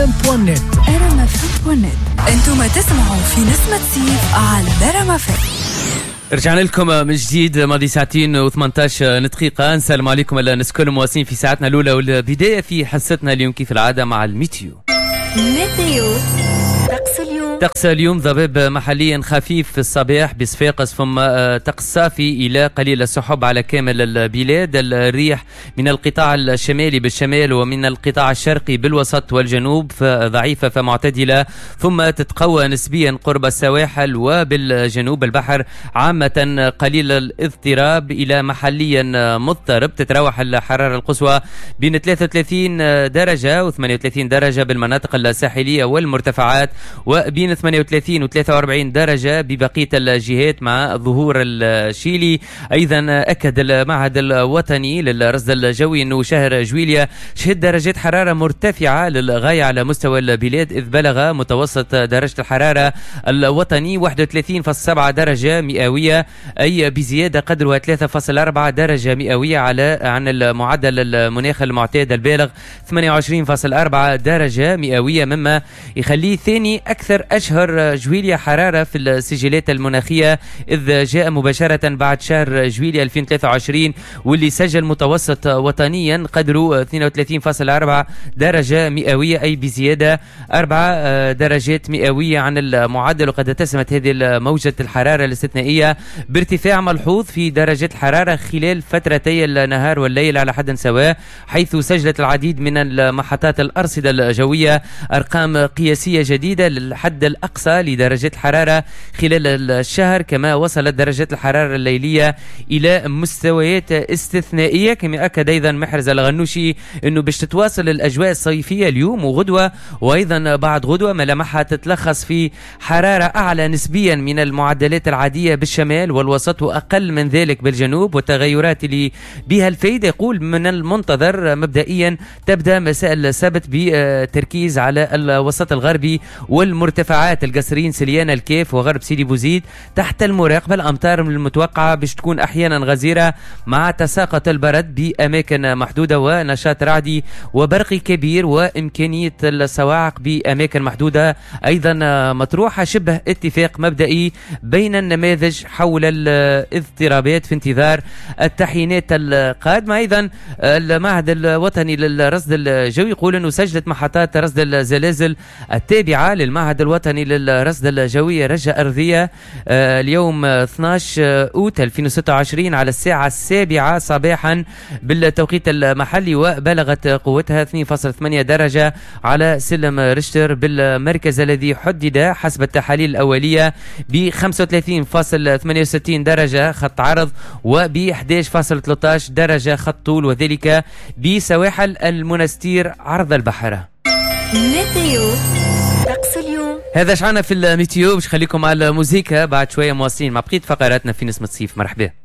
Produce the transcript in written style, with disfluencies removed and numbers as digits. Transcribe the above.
RMFM.net. انتم تسمعوا في نسمة سيف على RMFM. رجعنا لكم من جديد. ماضي ساعتين و18 دقيقة. نسلم عليكم الناس كل المواصلين في ساعتنا الأولى والبداية في حصتنا اليوم كيف العادة مع الميتيو. طقس اليوم ضباب محليا خفيف في الصباح بصفاقس، ثم طقس صافي إلى قليل السحب على كامل البلاد. الريح من القطاع الشمالي بالشمال ومن القطاع الشرقي بالوسط والجنوب ضعيفة فمعتدلة، ثم تتقوى نسبيا قرب السواحل وبالجنوب البحر عامة قليل الاضطراب إلى محليا مضطرب. تتراوح الحرارة القصوى بين 33 درجة و38 درجة بالمناطق الساحلية والمرتفعات، وبين 38 و43 درجة ببقية الجهات مع ظهور الشيلي. أيضا أكد المعهد الوطني للرصد الجوي أنه شهر جويليا شهد درجات حرارة مرتفعة للغاية على مستوى البلاد، إذ بلغ متوسط درجة الحرارة الوطني 31.7 درجة مئوية، أي بزيادة قدرها 3.4 درجة مئوية عن المعدل المناخ المعتاد البالغ 28.4 درجة مئوية، مما يخليه ثاني أكثر أشهر جويليا حرارة في السجلات المناخية، إذ جاء مباشرة بعد شهر جويليا 2023 واللي سجل متوسط وطنيا قدره 32.4 درجة مئوية، أي بزيادة 4 درجات مئوية عن المعدل. وقد اتسمت هذه موجة الحرارة الاستثنائية بارتفاع ملحوظ في درجة الحرارة خلال فترتي النهار والليل على حد سواء، حيث سجلت العديد من المحطات الأرصدة الجوية أرقام قياسية جديدة للحد الأقصى لدرجة الحرارة خلال الشهر، كما وصلت درجة الحرارة الليلية إلى مستويات استثنائية. كما أكد أيضا محرز الغنوشي أنه باش تتواصل الأجواء الصيفية اليوم وغدوة وأيضا بعد غدوة، ملامحها تتلخص في حرارة أعلى نسبيا من المعدلات العادية بالشمال والوسط وأقل من ذلك بالجنوب، والتغيرات اللي بها الفايدة يقول من المنتظر مبدئيا تبدأ مساء السبت بتركيز على الوسط الغربي والمرتفعات القصرين سليانة الكيف وغرب سيدي بوزيد تحت المراقبة. الأمطار من المتوقعة باش تكون أحيانا غزيرة مع تساقط البرد بأماكن محدودة ونشاط رعدي وبرقي كبير وإمكانية الصواعق بأماكن محدودة أيضا مطروحة، شبه اتفاق مبدئي بين النماذج حول الاضطرابات في انتظار التحيينات القادمة. أيضا المعهد الوطني للرصد الجوي يقول أنه سجلت محطات رصد الزلازل التابعة للمعهد الوطني للرصد الجوي رجة أرضية اليوم 12 أوت 2026 على الساعة 7 صباحا بالتوقيت المحلي، وبلغت قوتها 2.8 درجة على سلم ريشتر بالمركز الذي حدد حسب التحاليل الأولية ب 35.68 درجة خط عرض وب 11.13 درجة خط طول، وذلك بسواحل المنستير عرض البحر. ميتيو طقس اليوم. هذا شعنا في الميتيو. باش خليكم على الموسيقى بعد شوية مواصلين مع بقية فقراتنا في نسمة صيف. مرحبا.